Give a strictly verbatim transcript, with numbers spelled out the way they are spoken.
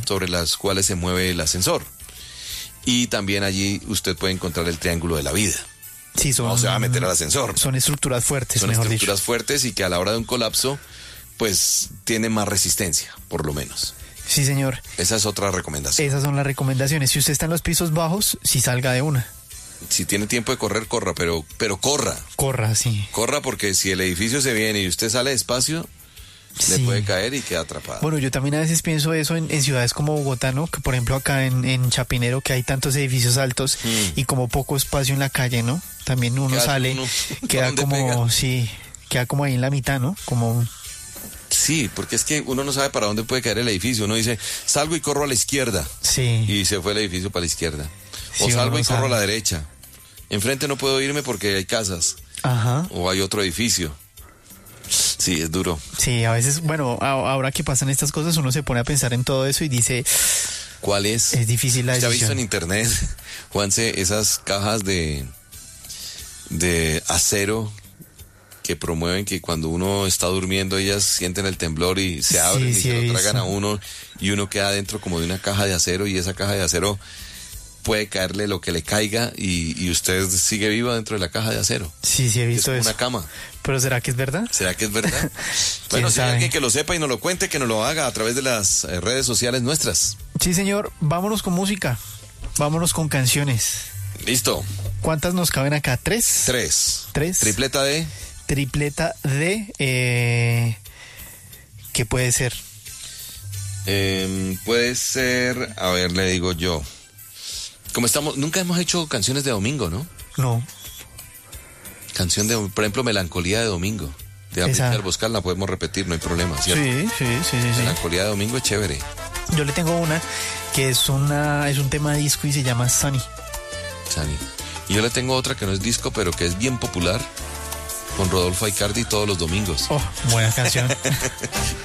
sobre las cuales se mueve el ascensor. Y también allí usted puede encontrar el triángulo de la vida. Sí, son, no se va a meter al ascensor. Son estructuras fuertes, Son mejor estructuras dicho. fuertes y que a la hora de un colapso, pues tiene más resistencia, por lo menos. Sí, señor. Esa es otra recomendación. Esas son las recomendaciones. Si usted está en los pisos bajos, sí salga de una. Si tiene tiempo de correr, corra, pero, pero corra. Corra, sí. Corra porque si el edificio se viene y usted sale despacio, Sí. le puede caer y queda atrapado. Bueno, yo también a veces pienso eso en, en ciudades como Bogotá, ¿no? Que por ejemplo acá en, en Chapinero, que hay tantos edificios altos Mm. y como poco espacio en la calle, ¿no? También uno Queda sale, uno- queda ¿dónde como, pega? sí, queda como ahí en la mitad, ¿no? Como, Sí, porque es que uno no sabe para dónde puede caer el edificio. Uno dice, salgo y corro a la izquierda. sí. Y se fue el edificio para la izquierda. Sí, O uno salgo no y corro sabe. a la derecha. Enfrente no puedo irme porque hay casas. Ajá. O hay otro edificio. Sí, es duro. Sí, a veces, bueno, a- ahora que pasan estas cosas, uno se pone a pensar en todo eso y dice, ¿Cuál es? es difícil la ¿Usted ha visto en decisión. internet, Juanse, esas cajas de, de acero que promueven que cuando uno está durmiendo ellas sienten el temblor y se Sí, abren y sí, se he lo tragan visto. a uno y uno queda dentro como de una caja de acero y esa caja de acero puede caerle lo que le caiga y, y usted sigue vivo dentro de la caja de acero. Sí, sí, he Es visto como eso. una cama. Pero ¿será que es verdad? ¿Será que es verdad? Bueno, si hay sabe? alguien que lo sepa y nos lo cuente, que nos lo haga a través de las eh, redes sociales nuestras. Sí, señor, vámonos con música, vámonos con canciones. Listo. ¿Cuántas nos caben acá? ¿Tres? Tres. Tres. Tripleta de... Tripleta de... Eh, ¿Qué puede ser? Eh, puede ser, a ver, le digo yo. Como estamos, nunca hemos hecho canciones de domingo, ¿no? No. Canción de, por ejemplo, Melancolía de Domingo. De Esa. Amílcar Boscal, la podemos repetir, no hay problema, Sí, ¿cierto? sí, sí, sí, sí. Melancolía de Domingo es chévere. Yo le tengo una que es una es un tema de disco y se llama Sunny. Sani. Y yo le tengo otra que no es disco, pero que es bien popular, con Rodolfo Aicardi todos los domingos. Oh, buena canción.